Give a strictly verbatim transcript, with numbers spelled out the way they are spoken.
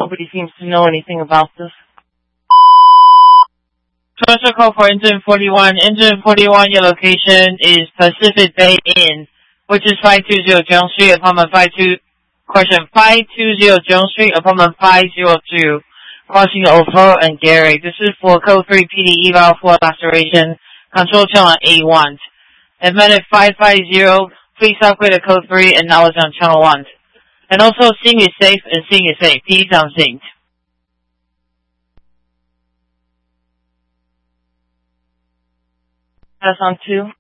nobody seems to know anything about this. Special call for Engine forty-one. Engine forty-one, your location is Pacific Bay Inn, which is five two zero Jones Street, apartment five two, question five two zero Jones Street, apartment five zero two, crossing over and Gary. This is for code three P D eval for laceration, control channel A one. Admitted five five zero, please upgrade to code three and now it's on channel one. And also, Sing is safe and Sing is safe. Peace on Sing. That's on two.